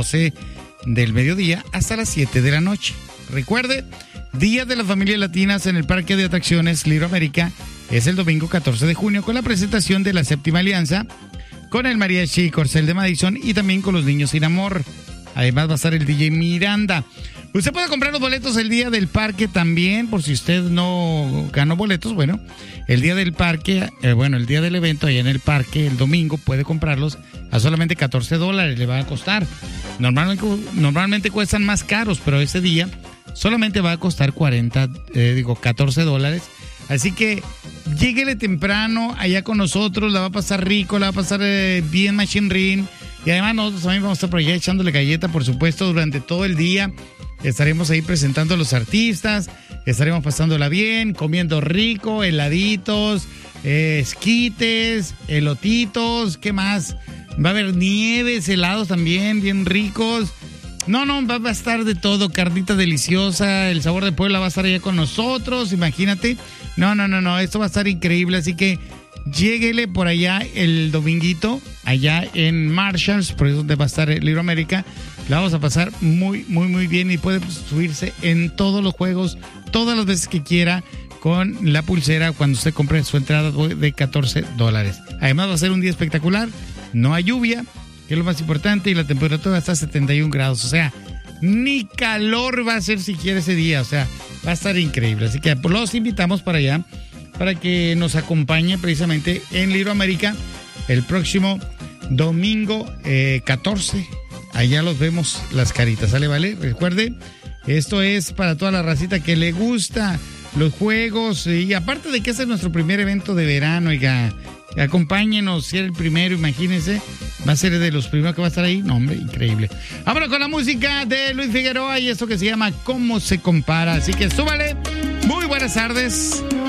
12 del mediodía hasta las 7 de la noche. Recuerde, Día de las Familias Latinas en el Parque de Atracciones Little América es el domingo 14 de junio con la presentación de la Séptima Alianza, con el Mariachi Corcel de Madison y también con los Niños Sin Amor. Además va a estar el DJ Miranda. Usted puede comprar los boletos el día del parque también, por si usted no ganó boletos. Bueno, el día del parque, el día del evento allá en el parque, el domingo, puede comprarlos a solamente $14 le va a costar. Normalmente cuestan más caros, pero ese día solamente va a costar $14. Así que lléguele temprano allá con nosotros, la va a pasar rico, la va a pasar bien Machine Ring. Y además nosotros también vamos a estar por allá echándole galleta, por supuesto, durante todo el día. Estaremos ahí presentando a los artistas, estaremos pasándola bien, comiendo rico, heladitos, esquites, elotitos, ¿qué más? Va a haber nieves, helados también, bien ricos. No, va a estar de todo, carnita deliciosa, el sabor de Puebla va a estar allá con nosotros, imagínate. No, esto va a estar increíble, así que lléguele por allá el dominguito, allá en Marshalls, por eso donde va a estar Little América. La vamos a pasar muy, muy, muy bien y puede subirse en todos los juegos, todas las veces que quiera, con la pulsera cuando usted compre su entrada de $14. Además va a ser un día espectacular, no hay lluvia, que es lo más importante, y la temperatura está a 71 grados, o sea, ni calor va a ser siquiera ese día, o sea, va a estar increíble. Así que los invitamos para allá, para que nos acompañe precisamente en Little América el próximo domingo 14. Allá los vemos las caritas, ¿sale? ¿Vale? Recuerde, esto es para toda la racita que le gusta los juegos, y aparte de que este es nuestro primer evento de verano, oiga, acompáñenos, si es el primero, imagínense, va a ser de los primeros que va a estar ahí. No, hombre, increíble. Vámonos con la música de Luis Figueroa y esto que se llama ¿Cómo se compara? Así que súbale. Muy buenas tardes.